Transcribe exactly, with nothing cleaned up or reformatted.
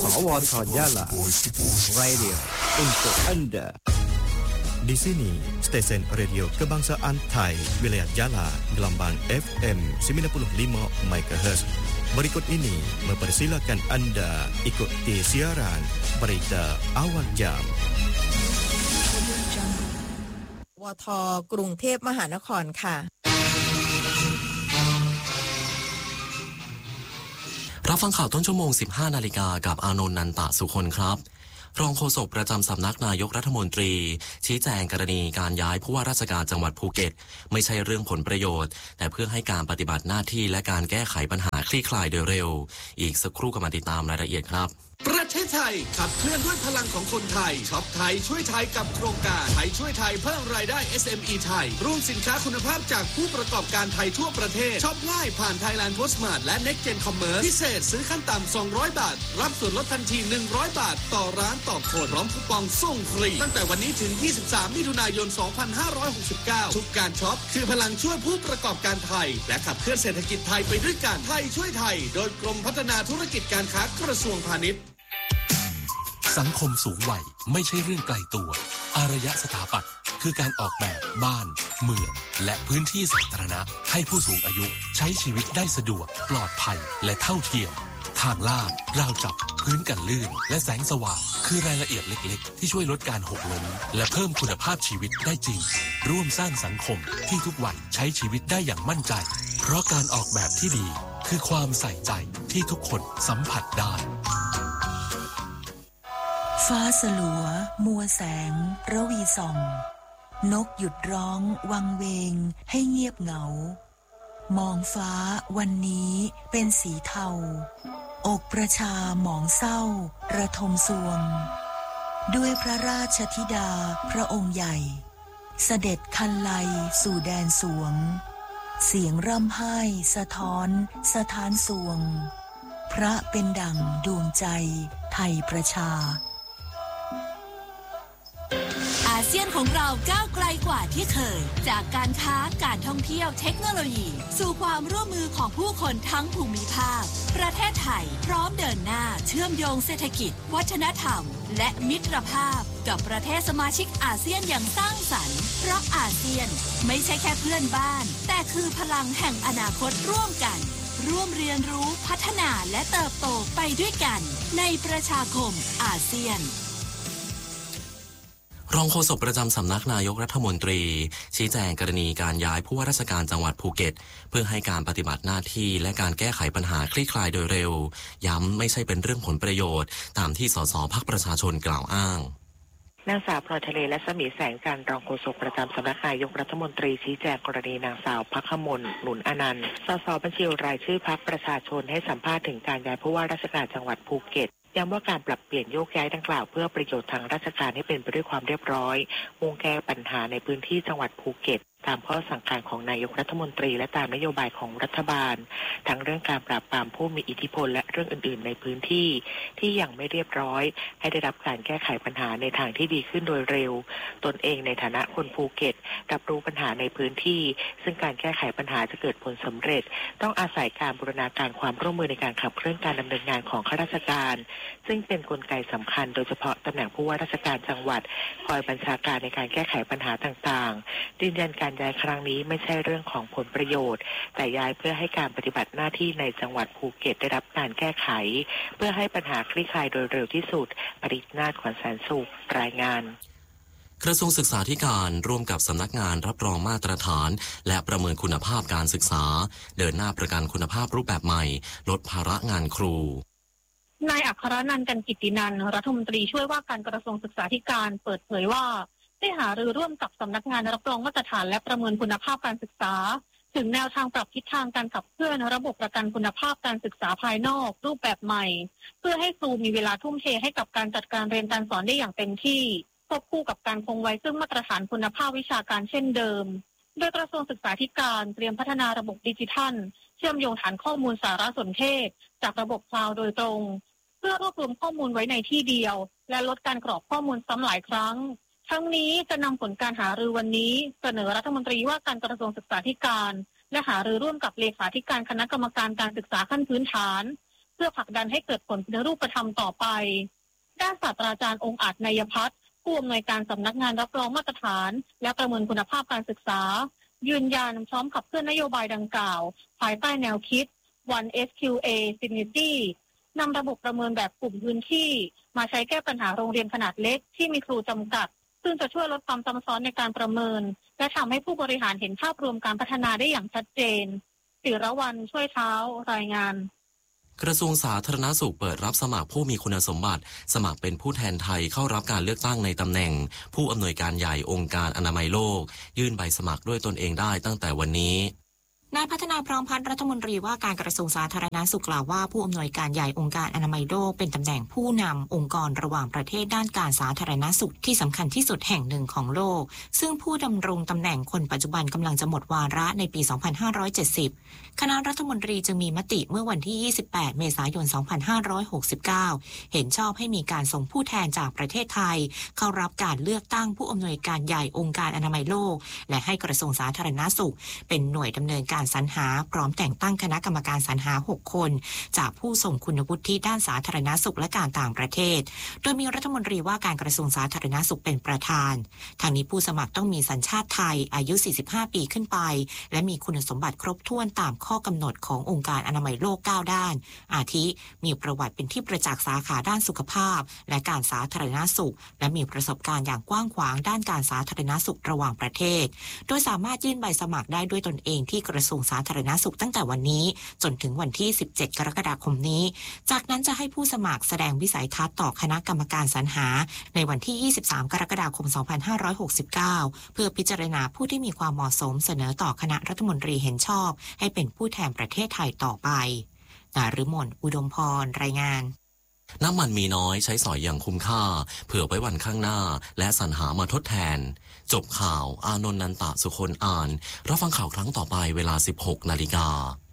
สวทYala Radio untuk Anda. Di sini stesen radio kebangsaan Thai wilayah Yala gelombang F M sembilan puluh lima megahertz. Berikut ini mempersilakan Anda ikuti siaran berita awal jam. วท.กรุงเทพมหานครค่ะรับฟังข่าวต้นชั่วโมง สิบห้า นาฬิกากับอานนท์ นันตะสุคนครับรองโฆษกประจำสำนักนายกรัฐมนตรีชี้แจงกรณีการย้ายผู้ว่าราชการจังหวัดภูเก็ตไม่ใช่เรื่องผลประโยชน์แต่เพื่อให้การปฏิบัติหน้าที่และการแก้ไขปัญหาคลี่คลายโดยเร็วอีกสักครู่ก็มาติดตามรายละเอียดครับประเทศไทยขับเคลื่อนด้วยพลังของคนไทยช็อปไทยช่วยไทยกับโครงการไทยช่วยไทยเพิ่มรายได้ เอส เอ็ม อี ไทยร่วมสินค้าคุณภาพจากผู้ประกอบการไทยทั่วประเทศช็อปง่ายผ่าน Thailand Postmart และ Next Gen Commerce พิเศษซื้อขั้นต่ำสองร้อยบาทรับส่วนลดทันทีหนึ่งร้อยบาทต่อร้านต่อคนพร้อมคูปองส่งฟรีตั้งแต่วันนี้ถึงยี่สิบสามมิถุนายนสองพันห้าร้อยหกสิบเก้าทุกการช็อปคือพลังช่วยผู้ประกอบการไทยและขับเคลื่อนเศรษฐกิจไทยไปด้วยกันไทยช่วยไทยโดยกรมพัฒนาธุรกิจการค้ากระทรวงพาณิชย์สังคมสูงวัยไม่ใช่เรื่องไกลตัวอารยสถาปัตย์คือการออกแบบบ้านเมืองและพื้นที่สาธารณะให้ผู้สูงอายุใช้ชีวิตได้สะดวกปลอดภัยและเท่าเทียมทางลาดราวจับพื้นกันลื่นและแสงสว่างคือรายละเอียดเล็กๆที่ช่วยลดการหกล้มและเพิ่มคุณภาพชีวิตได้จริงร่วมสร้างสังคมที่ทุกวัยใช้ชีวิตได้อย่างมั่นใจเพราะการออกแบบที่ดีคือความใส่ใจที่ทุกคนสัมผัสได้ฟ้าสลัวมัวแสงระวีส่องนกหยุดร้องวังเวงให้เงียบเหงามองฟ้าวันนี้เป็นสีเทาอกประชาหมองเศร้าระทมสวงด้วยพระราชธิดาพระองค์ใหญ่เสด็จคันไลสู่แดนสวงเสียงร่ำไห้สะท้อนสะท้านสวงพระเป็นดั่งดวงใจไทยประชาอาเซียนของเราก้าวไกลกว่าที่เคยจากการค้าการท่องเที่ยวเทคโนโลยีสู่ความร่วมมือของผู้คนทั้งภูมิภาคประเทศไทยพร้อมเดินหน้าเชื่อมโยงเศรษฐกิจวัฒนธรรมและมิตรภาพกับประเทศสมาชิกอาเซียนอย่างสร้างสรรค์เพราะอาเซียนไม่ใช่แค่เพื่อนบ้านแต่คือพลังแห่งอนาคตร่วมกันร่วมเรียนรู้พัฒนาและเติบโตไปด้วยกันในประชาคมอาเซียนรองโฆษกประจำสำนักนายกรัฐมนตรีชี้แจงกรณีการย้ายผู้ว่าราชการจังหวัดภูเก็ตเพื่อให้การปฏิบัติหน้าที่และการแก้ไขปัญหาคลี่คลายโดยเร็วย้ำไม่ใช่เป็นเรื่องผลประโยชน์ตามที่สสพรรคประชาชนกล่าวอ้างนางสาวพลอยทะเลและสมีแสงจันทร์รองโฆษกประจำสำนักนายกรัฐมนตรีชี้แจงกรณีนางสาวภัคมลหนุนอนันต์สสบัญชีรายชื่อพรรคประชาชนให้สัมภาษณ์ถึงการย้ายผู้ว่าราชการจังหวัดภูเก็ตย้ำว่าการปรับเปลี่ยนโยกย้ายดังกล่าวเพื่อประโยชน์ทางราชการให้เป็นไปด้วยความเรียบร้อยมุ่งแก้ปัญหาในพื้นที่จังหวัดภูเก็ตตามข้อสั่งการของนายกรัฐมนตรีและตามนโยบายของรัฐบาลทั้งเรื่องการปราบปรามผู้มีอิทธิพลและเรื่องอื่นๆในพื้นที่ที่ยังไม่เรียบร้อยให้ได้รับการแก้ไขปัญหาในทางที่ดีขึ้นโดยเร็วตนเองในฐานะคนภูเก็ตรับรู้ปัญหาในพื้นที่ซึ่งการแก้ไขปัญหาจะเกิดผลสำเร็จต้องอาศัยการบูรณาการความร่วมมือในการขับเคลื่อนการดำเนินงานของข้าราชการซึ่งเป็นกลไกสำคัญโดยเฉพาะตำแหน่งผู้ว่าราชการจังหวัดคอยบัญชาการในการแก้ไขปัญหาต่างๆยืนยันการย้ายครั้งนี้ไม่ใช่เรื่องของผลประโยชน์แต่ย้ายเพื่อให้การปฏิบัติหน้าที่ในจังหวัดภูเก็ตได้รับการแก้ไขเพื่อให้ปัญหาคลี่คลายโดยเร็วที่สุดปริศนาถ ขวัญแสนสุขรายงานกระทรวงศึกษาธิการร่วมกับสำนักงานรับรองมาตรฐานและประเมินคุณภาพการศึกษาเดินหน้าประกันคุณภาพรูปแบบใหม่ลดภาระงานครูนายอัครนันท์ กันกิตตินันท์รัฐมนตรีช่วยว่าการกระทรวงศึกษาธิการเปิดเผยว่าได้หารือร่วมกับสำนักงานรับรองมาตรฐานและประเมินคุณภาพการศึกษาถึงแนวทางปรับทิศทางการขับเคลื่อนระบบประกันคุณภาพการศึกษาภายนอกรูปแบบใหม่เพื่อให้ครูมีเวลาทุ่มเทให้กับการจัดการเรียนการสอนได้อย่างเต็มที่ควบคู่กับการคงไว้ซึ่งมาตรฐานคุณภาพวิชาการเช่นเดิมโดยกระทรวงศึกษาธิการเตรียมพัฒนาระบบดิจิทัลเชื่อมโยงฐานข้อมูลสารสนเทศจากระบบคลาวด์โดยตรงเพื่อรวบรวมข้อมูลไว้ในที่เดียวและลดการกรอกข้อมูลซ้ำหลายครั้งทั้งนี้จะนำผลการหารือวันนี้เสนอรัฐมนตรีว่าการกระทรวงศึกษาธิการและหารือร่วมกับเลขาธิการคณะกรรมการการศึกษาขั้นพื้นฐานเพื่อผลักดันให้เกิดผลเป็นรูปธรรมต่อไปด้านศาสตราจารย์องค์อาจนัยพัฒน์ผู้อำนวยการสำนักงานรับรองมาตรฐานและประเมินคุณภาพการศึกษายืนยันพร้อมขับเคลื่อนนโยบายดังกล่าวภายใต้แนวคิด วัน เอส คิว เอ Synergy นำระบบประเมินแบบกลุ่มพื้นที่มาใช้แก้ปัญหาโรงเรียนขนาดเล็กที่มีครูจำกัดซึ่งจะช่วยลดความซ้ำซ้อนในการประเมินและทำให้ผู้บริหารเห็นภาพรวมการพัฒนาได้อย่างชัดเจนศิรวรรณช่วยเท้ารายงานกระทรวงสาธารณสุขเปิดรับสมัครผู้มีคุณสมบัติสมัครเป็นผู้แทนไทยเข้ารับการเลือกตั้งในตำแหน่งผู้อำนวยการใหญ่องค์การอนามัยโลกยื่นใบสมัครด้วยตนเองได้ตั้งแต่วันนี้นายพัฒนาพร้อมพัฒน์รัฐมนตรีว่าการกระทรวงสาธารณสุขกล่าวว่าผู้อำนวยการใหญ่องค์การอนามัยโลกเป็นตำแหน่งผู้นำองค์กรระหว่างประเทศด้านการสาธารณสุขที่สำคัญที่สุดแห่งหนึ่งของโลกซึ่งผู้ดำรงตำแหน่งคนปัจจุบันกำลังจะหมดวาระในปี สองพันห้าร้อยเจ็ดสิบ คณะรัฐมนตรีจึงมีมติเมื่อวันที่ ยี่สิบแปด เมษายน สองพันห้าร้อยหกสิบเก้า เห็นชอบให้มีการส่งผู้แทนจากประเทศไทยเข้ารับการเลือกตั้งผู้อำนวยการใหญ่องค์การอนามัยโลกและให้กระทรวงสาธารณสุขเป็นหน่วยดำเนินการสรรหาพร้อมแต่งตั้งคณะกรรมการสรรหาหกคนจากผู้ทรงคุณวุฒิด้านสาธารณสุขและการต่างประเทศโดยมีรัฐมนตรีว่าการกระทรวงสาธารณสุขเป็นประธานทางนี้ผู้สมัครต้องมีสัญชาติไทยอายุสี่สิบห้าปีขึ้นไปและมีคุณสมบัติครบถ้วนตามข้อกำหนดขององค์การอนามัยโลกเก้าด้านอาทิมีประวัติเป็นที่ประจักษ์สาขาด้านสุขภาพและการสาธารณสุขและมีประสบการณ์อย่างกว้างขวางด้านการสาธารณสุขระหว่างประเทศโดยสามารถยื่นใบสมัครได้ด้วยตนเองที่กระทรวงสาธารณสุขตั้งแต่วันนี้จนถึงวันที่สิบเจ็ดกรกฎาคมนี้จากนั้นจะให้ผู้สมัครแสดงวิสัยทัศน์ต่อคณะกรรมการสรรหาในวันที่ยี่สิบสามกรกฎาคมสองพันห้าร้อยหกสิบเก้าเพื่อพิจารณาผู้ที่มีความเหมาะสมเสนอต่อคณะรัฐมนตรีเห็นชอบให้เป็นผู้แทนประเทศไทยต่อไปนฤมลอุดมพรรายงานน้ำมันมีน้อยใช้สอยอย่างคุ้มค่าเผื่อไว้วันข้างหน้าและสรรหามาทดแทนจบข่าวอานนท์นันตะสุคนอ่านรับฟังข่าวครั้งต่อไปเวลา สิบหกนาฬิกา